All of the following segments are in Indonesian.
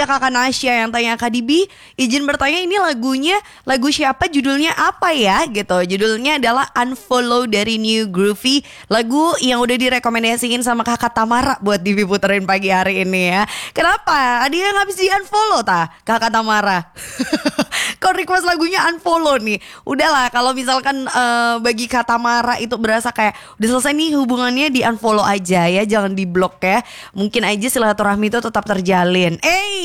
Kakak Nasya yang tanya Kak Dibi, izin bertanya ini lagu siapa, judulnya apa ya gitu. Judulnya adalah Unfollow dari New Groovy, lagu yang udah direkomendasiin sama Kakak Tamara buat Dibi puterin pagi hari ini ya. Kenapa? Dia yang habis di unfollow Kakak Tamara. Kok request lagunya Unfollow nih? Udahlah, kalau misalkan bagi Kak Tamara itu berasa kayak udah selesai nih hubungannya, di unfollow aja ya, jangan di blok ya. Mungkin aja silaturahmi itu tetap terjalin.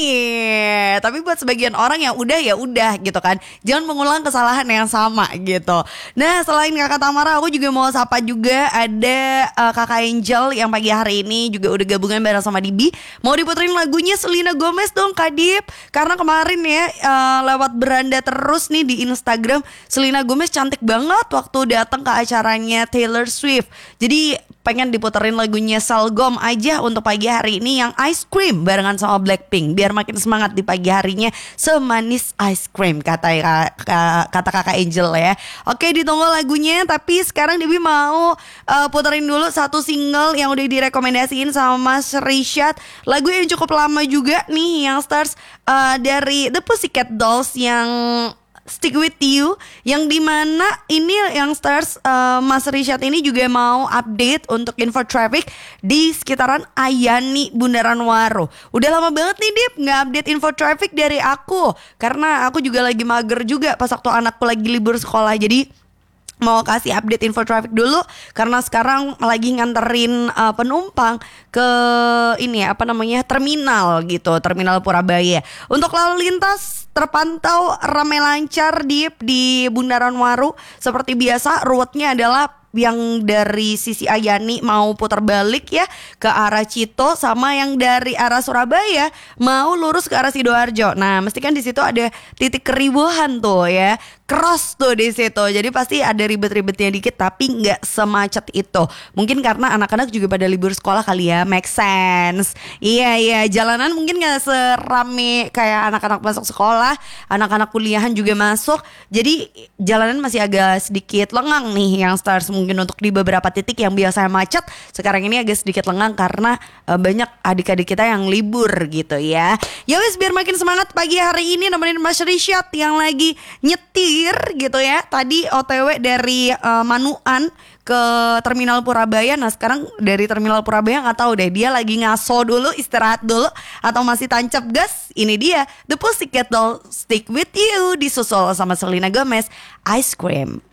Tapi buat sebagian orang yang udah ya udah gitu kan, jangan mengulang kesalahan yang sama gitu. Nah, selain Kakak Tamara, aku juga mau sapa juga ada Kakak Angel yang pagi hari ini juga udah gabungan bareng sama Dibi. Mau diputerin lagunya Selena Gomez dong Kak Dip, karena kemarin ya lewat beranda terus nih di Instagram, Selena Gomez cantik banget waktu datang ke acaranya Taylor Swift. Jadi pengen diputerin lagunya Salgom aja untuk pagi hari ini yang Ice Cream barengan sama Blackpink, biar makin semangat di pagi harinya, semanis ice cream kata Kakak Angel ya. Oke, ditunggu lagunya, tapi sekarang Debbie mau puterin dulu satu single yang udah direkomendasiin sama Mas Rishad. Lagu yang cukup lama juga nih, yang Stars dari The Pussycat Dolls yang Stick With You, yang dimana ini yang Stars Mas Rishad ini juga mau update untuk info traffic di sekitaran Ayani Bundaran Waru. Udah lama banget nih Dip nggak update info traffic dari aku, karena aku juga lagi mager juga pas waktu anakku lagi libur sekolah. Jadi mau kasih update info traffic dulu karena sekarang lagi nganterin penumpang ke ini ya, terminal gitu, Terminal Purabaya. Untuk lalu lintas terpantau ramai lancar di Bundaran Waru. Seperti biasa rutenya adalah yang dari sisi Ayani mau putar balik ya ke arah Cito, sama yang dari arah Surabaya mau lurus ke arah Sidoarjo. Nah, mesti kan di situ ada titik keribuhan tuh ya, cross tuh di situ. Jadi pasti ada ribet-ribetnya dikit, tapi nggak semacet itu. Mungkin karena anak-anak juga pada libur sekolah kali ya, make sense. Iya, jalanan mungkin nggak serame kayak anak-anak masuk sekolah, anak-anak kuliahan juga masuk. Jadi jalanan masih agak sedikit lengang nih yang Stars. Mungkin untuk di beberapa titik yang biasanya macet, sekarang ini agak sedikit lengang karena banyak adik-adik kita yang libur gitu ya. Ya wes, biar makin semangat pagi hari ini nemenin Mas Rishad yang lagi nyetir gitu ya. Tadi OTW dari Manuan ke Terminal Purabaya. Nah, sekarang dari Terminal Purabaya nggak tahu deh dia lagi ngaso dulu, istirahat dulu, atau masih tancap gas. Ini dia The Pussycat Dolls, Stick With You, disusul sama Selena Gomez, Ice Cream.